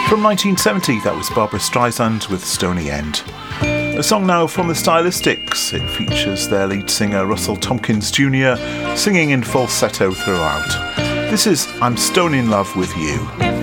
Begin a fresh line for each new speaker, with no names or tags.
From 1970, that was Barbra Streisand with Stony End. A song now from the Stylistics. It features their lead singer Russell Tompkins Jr. singing in falsetto throughout. This is I'm Stone in Love with You.